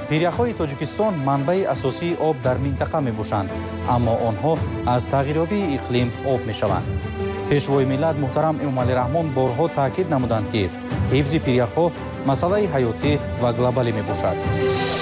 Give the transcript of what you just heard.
пиряхҳои Тоҷикистон манбаи асосии об дар минтақа мебошанд, аммо онҳо аз тағйирёбии иқлим об мешаванд. пешвои миллат муҳтарам Эмомалӣ Раҳмон борҳо таъкид намуданд, ки ҳифзи пиряхҳо масъалаи ҳаётӣ ва глобалӣ мебошад.